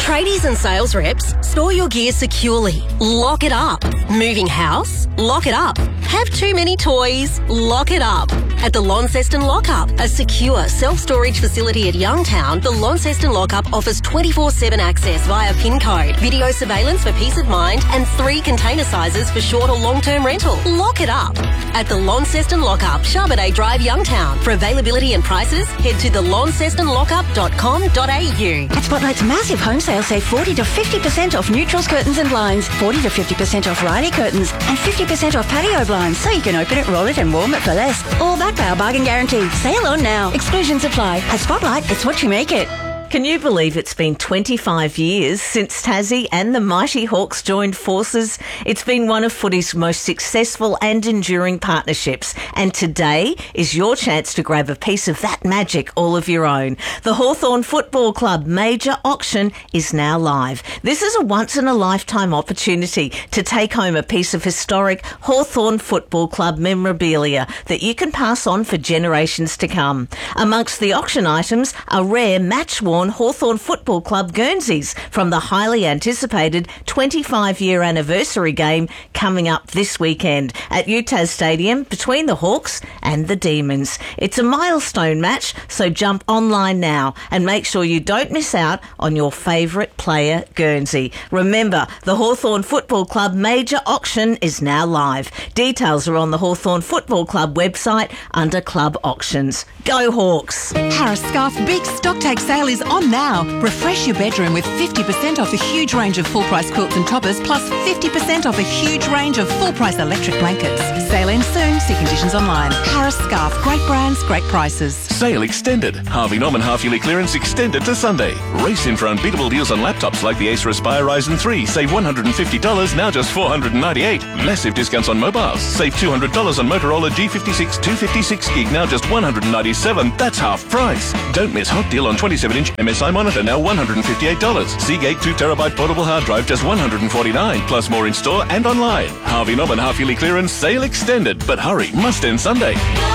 Tradies and sales reps, store your gear securely. Lock it up. Moving house? Lock it up. Have too many toys? Lock it up. At the Launceston Lockup, a secure self-storage facility at Youngtown, the Launceston Lockup offers 24/7 access via PIN code, video surveillance for peace of mind, and 3 container sizes for short or long-term rental. Lock it up. At the Launceston Lockup, Charbonnet Drive, Youngtown. For availability and prices, head to thelauncestonlockup.com.au. At Spotlight's massive home sale, save 40 to 50% off neutrals, curtains and blinds, 40 to 50% off Riley curtains, and 50% off patio blinds, so you can open it, roll it and warm it for less. All backed by our bargain guarantee. Sale on now. Exclusions apply. At Spotlight, it's what you make it. Can you believe it's been 25 years since Tassie and the Mighty Hawks joined forces? It's been one of footy's most successful and enduring partnerships, and today is your chance to grab a piece of that magic all of your own. The Hawthorn Football Club major auction is now live. This is a once-in-a-lifetime opportunity to take home a piece of historic Hawthorn Football Club memorabilia that you can pass on for generations to come. Amongst the auction items are rare match-worn Hawthorn Football Club Guernseys from the highly anticipated 25-year anniversary game coming up this weekend at UTAS Stadium between the Hawks and the Demons. It's a milestone match, so jump online now and make sure you don't miss out on your favourite player Guernsey. Remember, the Hawthorn Football Club major auction is now live. Details are on the Hawthorn Football Club website under Club Auctions. Go Hawks! Harris Scarf Big Stock Take Sale is on now. Refresh your bedroom with 50% off a huge range of full-price quilts and toppers, plus 50% off a huge range of full-price electric blankets. Sale ends soon. See conditions online. Harris Scarf. Great brands, great prices. Sale extended. Harvey Norman half-yearly clearance extended to Sunday. Race in for unbeatable deals on laptops like the Acer Aspire Ryzen 3. Save $150, now just $498. Massive discounts on mobiles. Save $200 on Motorola G56 256 gig, now just $197. That's half price. Don't miss hot deal on 27-inch MSI monitor, now $158. Seagate 2TB portable hard drive, just $149. Plus more in store and online. Harvey Norman half-yearly clearance sale extended. But hurry, must end Sunday.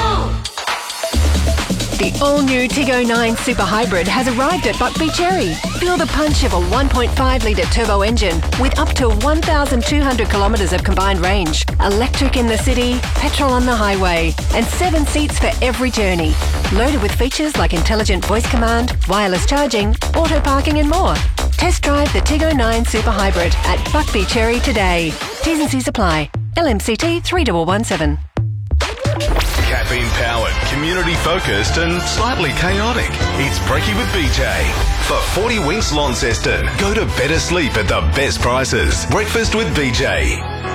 The all-new Tiggo 9 Super Hybrid has arrived at Buckby Cherry. Feel the punch of a 1.5-litre turbo engine with up to 1,200 kilometres of combined range. Electric in the city, petrol on the highway, and 7 seats for every journey. Loaded with features like intelligent voice command, wireless charging, auto parking and more. Test drive the Tiggo 9 Super Hybrid at Buckby Cherry today. T's and C's apply. LMCT 3117. Caffeine powered, community focused and slightly chaotic. It's Brekkie with BJ. For 40 Winks Launceston, go to better sleep at the best prices. Breakfast with BJ.